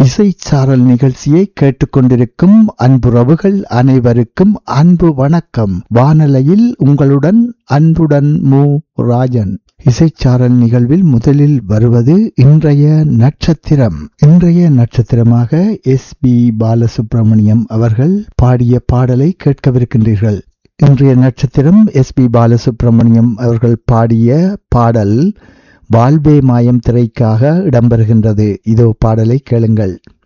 இசைச்சாரல் நிகழ்ச்சியை கேட்டுக்கொண்டிருக்கும் அன்புறவுகள் அனைவருக்கும் அன்பு வணக்கம். வானலையில் உங்களுடன் அன்புடன் மு. ராஜன். இசைச்சாரல் நிகழ்வில் முதலில் வருவது இன்றைய நட்சத்திரம். இன்றைய நட்சத்திரமாக எஸ்.பி. பாலசுப்ரமணியம் அவர்கள் பாடிய பாடலை கேட்கவிருக்கின்றீர்கள். இன்றைய நட்சத்திரம் எஸ்.பி. பாலசுப்ரமணியம் அவர்கள் பாடிய பாடல் வாழ்வே மாயம் திரைக்காக இடம்பெறுகின்றது. இதோ பாடலை கேளுங்கள்.